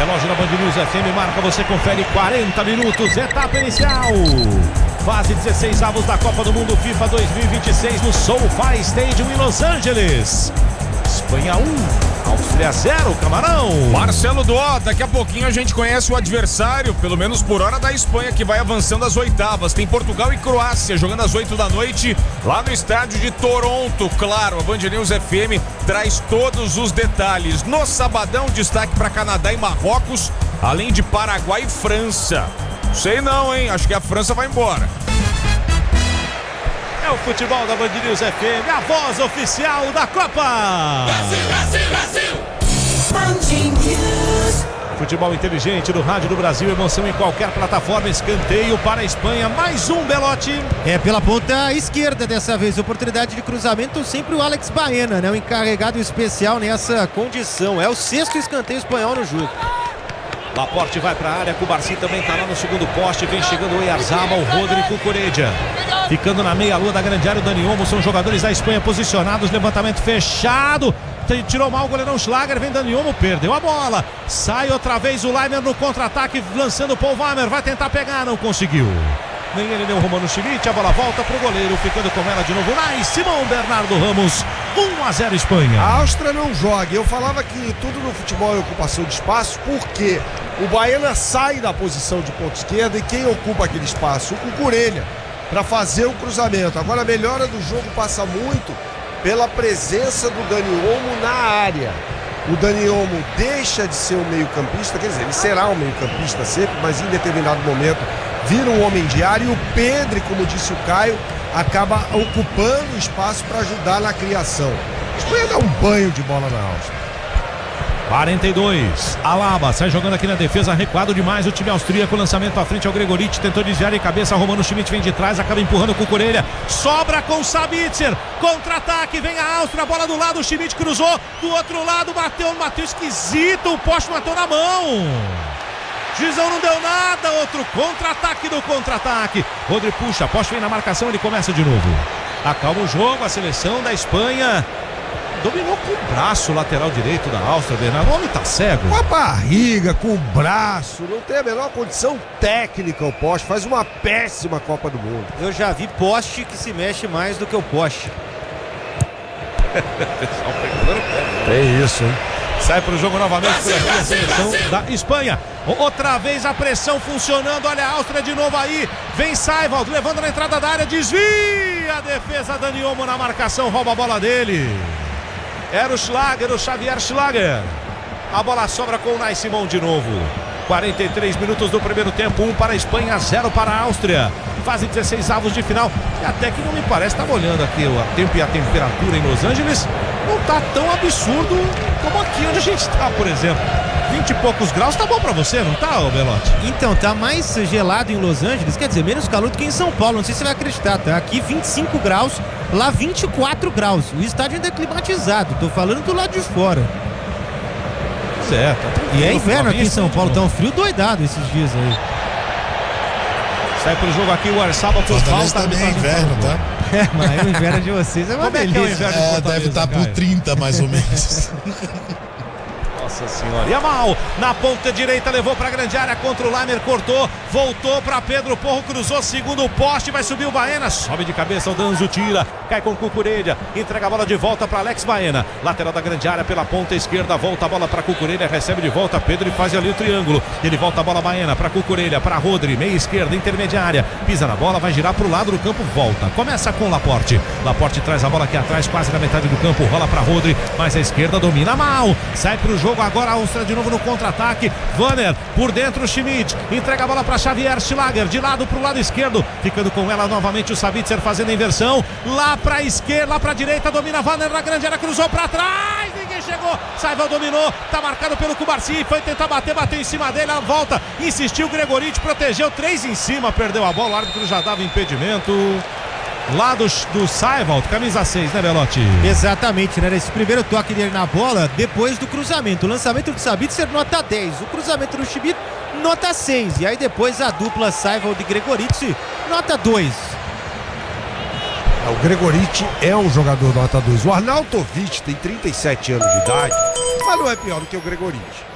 relógio da Band News FM marca, você confere 40 minutos, etapa inicial. Fase 16 avos da Copa do Mundo FIFA 2026 no SoFi Stadium em Los Angeles. Espanha 1, Áustria 0, Camarão. Marcelo Dó, daqui a pouquinho a gente conhece o adversário, pelo menos por hora, da Espanha, que vai avançando às oitavas. Tem Portugal e Croácia jogando às 8 da noite lá no estádio de Toronto. Claro, a Band News FM traz todos os detalhes. No sabadão, destaque para Canadá e Marrocos, além de Paraguai e França. Sei não, hein? Acho que a França vai embora. É o futebol da Band News FM, a voz oficial da Copa. Brasil, Brasil, Brasil. Band News. Futebol inteligente do Rádio do Brasil, emoção em qualquer plataforma, escanteio para a Espanha, mais um, Belotti. É pela ponta esquerda dessa vez, oportunidade de cruzamento, sempre o Alex Baena, né? O encarregado especial nessa condição. É o 6º escanteio espanhol no jogo. Laporte vai para a área, Cubarsi também está lá no segundo poste, vem chegando o Oyarzabal, o Rodri Cucurella. Ficando na meia-lua da grande área, o Dani Olmo, são jogadores da Espanha posicionados, levantamento fechado, tirou mal o goleirão Schlager, vem Dani Olmo, perdeu a bola, sai outra vez o Leimer no contra-ataque, lançando o Paul Weimer, vai tentar pegar, não conseguiu. Nem ele nem o Romano Schmidt, a bola volta pro goleiro, ficando com ela de novo, Simão Bernardo Ramos, 1-0 Espanha. A Áustria não joga, eu falava que tudo no futebol é ocupação de espaço, porque o Baena sai da posição de ponta esquerda e quem ocupa aquele espaço? O Cucurella, para fazer o cruzamento. Agora a melhora do jogo passa muito pela presença do Dani Olmo na área. O Dani Olmo deixa de ser um meio-campista, quer dizer, ele será um meio-campista sempre, mas em determinado momento vira um homem de área, e o Pedri, como disse o Caio, acaba ocupando o espaço para ajudar na criação. A Espanha dá um banho de bola na Áustria. 42, Alaba sai jogando aqui na defesa, recuado demais o time austríaco, lançamento à frente ao Gregoric, tentou desviar em cabeça, Romano Schmidt vem de trás, acaba empurrando com o Cucurella, sobra com Sabitzer, contra-ataque, vem a Áustria, bola do lado, o Schmidt cruzou, do outro lado bateu esquisito, o poste matou na mão. Juizão não deu nada, outro contra-ataque do contra-ataque. Rodri puxa, poste vem na marcação, ele começa de novo. Acalma o jogo, a seleção da Espanha dominou com o braço, lateral direito da Áustria, Bernardo. O homem tá cego. Com a barriga, com o braço, não tem a menor condição técnica o poste, faz uma péssima Copa do Mundo. Eu já vi poste que se mexe mais do que o poste. Pessoal pegando pé. É isso, hein? Sai pro jogo novamente por aqui a seleção da Espanha. Outra vez a pressão funcionando. Olha a Áustria de novo aí. Vem Seiwald, levando na entrada da área. Desvia a defesa. Dani Olmo na marcação. Rouba a bola dele. Era o Schlager, o Xavier Schlager. A bola sobra com o Nai Simão de novo. 43 minutos do primeiro tempo. 1 para a Espanha, 0 para a Áustria. Fase 16 avos de final. E até que não me parece, estava olhando aqui o tempo e a temperatura em Los Angeles, não tá tão absurdo como aqui onde a gente está, por exemplo. 20 e poucos graus, tá bom pra você, não tá, Belotti? Então, tá mais gelado em Los Angeles, quer dizer, menos calor do que em São Paulo, não sei se você vai acreditar, tá? Aqui 25 graus, lá 24 graus. O estádio ainda é climatizado, tô falando do lado de fora. Certo. E é inverno aqui em São Paulo, tá um frio doidado esses dias aí. Sai pro jogo aqui o Oyarzabal por Fortaleza também é inverno, tá? É, mas o inverno de vocês é uma Como é que é o delícia. inverno de Fortaleza, Deve estar por Caio? 30 mais ou menos. Nossa senhora. Yamal na ponta direita, levou pra grande área contra o Leimer, cortou, voltou pra Pedro Porro, cruzou, segundo poste, vai subir o Baena, sobe de cabeça o Danzo, tira, cai com o Cucurella, entrega a bola de volta pra Alex Baena, lateral da grande área pela ponta esquerda, volta a bola pra Cucurella, recebe de volta Pedro e faz ali o triângulo, ele volta a bola Baena pra Cucurella, pra Rodri, meia esquerda, intermediária, pisa na bola, vai girar pro lado do campo, volta, começa com Laporte traz a bola aqui atrás, quase na metade do campo, rola pra Rodri, mais a esquerda, domina mal, sai pro jogo agora a Áustria de novo no contra-ataque, Wanner por dentro, o Schmidt entrega a bola para Xavier Schlager, de lado pro lado esquerdo, ficando com ela novamente o Sabitzer fazendo a inversão, lá pra esquerda, lá pra direita, domina Wanner na grande área, cruzou pra trás, ninguém chegou, Seiwald dominou, tá marcado pelo Cubarsi, foi tentar bater, bateu em cima dele, a volta, insistiu, Gregoric protegeu, 3 em cima, perdeu a bola, o árbitro já dava impedimento. Lá do Seiwald, camisa 6, né, Belotti? Exatamente, né? Esse primeiro toque dele na bola, depois do cruzamento. O lançamento do Sabitzer, nota 10. O cruzamento do Schmidt, nota 6. E aí depois a dupla Seiwald e Gregoric, nota 2. O Gregoric é um jogador nota 2. O Arnautovic tem 37 anos de idade, mas não é pior do que o Gregoric.